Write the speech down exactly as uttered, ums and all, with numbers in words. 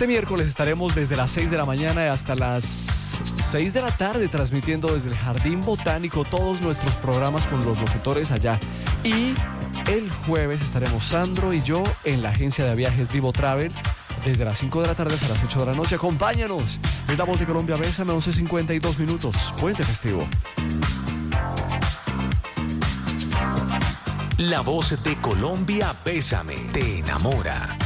Este miércoles estaremos desde las seis de la mañana hasta las seis de la tarde transmitiendo desde el Jardín Botánico todos nuestros programas con los locutores allá. Y el jueves estaremos Sandro y yo en la agencia de viajes Vivo Travel desde las cinco de la tarde hasta las ocho de la noche. Acompáñanos. Es la Voz de Colombia, Bésame, once cincuenta y dos minutos. Puente festivo. La Voz de Colombia, Bésame, te enamora.